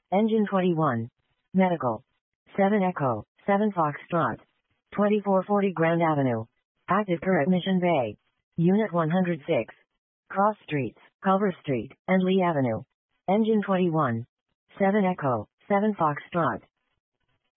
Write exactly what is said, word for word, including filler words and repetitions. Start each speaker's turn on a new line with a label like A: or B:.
A: Engine twenty-one. Medical. seven Echo, seven Foxtrot. twenty-four forty Grand Avenue. Active current Mission Bay. Unit one hundred six. Cross Streets, Culver Street, and Lee Avenue. Engine twenty-one. seven Echo, seven Foxtrot.